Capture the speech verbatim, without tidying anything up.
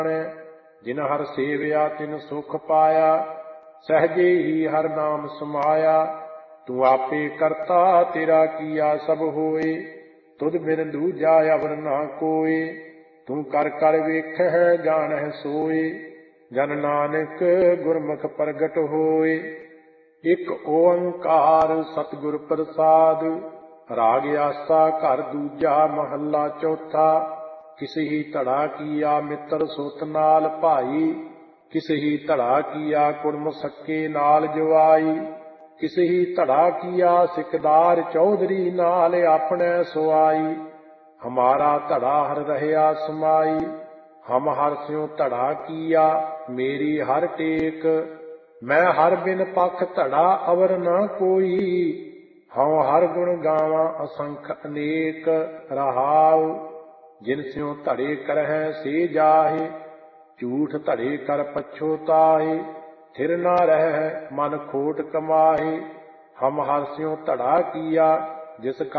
जिन हर सेवया तिन सुख पाया, सहजे ही हर नाम समाया। तू आपे करता तेरा किया सब होए, तुध बिन दूजा अवर ना कोय। तू कर कर वेखह जानह सोए, जन नानक गुरमुख प्रगट होए। एक ओंकार सतगुर प्रसाद, राग आसा घर दूजा महला चौथा। किसी ही धड़ा किया मित्र सुत नाल भाई, किसी ही धड़ा किया कुड़म सक्के नाल जवाई। किसी ही धड़ा किया सिकदार चौधरी नाल अपने सुआई। हमारा धड़ा हर रहया समाई, हम हर स्यों धड़ा किया मेरी हर टेक। मैं हर बिन पख धड़ा अवर न कोई, हऊँ हर गुण गावां असंख अनेक। रहाउ जिन स्यों धड़े करह से जाहे, झूठ धड़े कर पछोताहे। थिर न रह मन खोट कमाहे, हम हर स्यों धड़ा किया जिस